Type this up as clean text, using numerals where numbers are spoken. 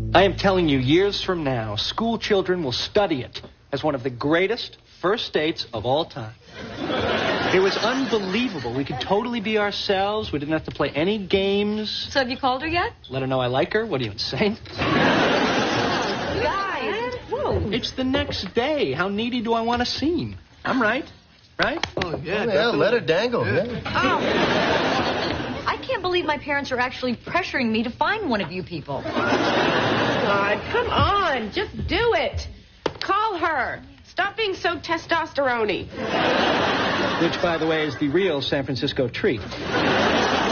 I am telling you, years from now, school children will study it as one of the greatest first dates of all time. It was unbelievable. We could totally be ourselves. We didn't have to play any games. So have you called her yet? Let her know I like her. What are you, insane? Guys, whoa. It's the next day. How needy do I want to seem? I'm right. Right? Oh, yeah, let her dangle. Yeah. Oh. I can't believe my parents are actually pressuring me to find one of you people. God, come on. Just do it. Call her. Stop being so testosterone-y. Which, by the way, is the real San Francisco treat.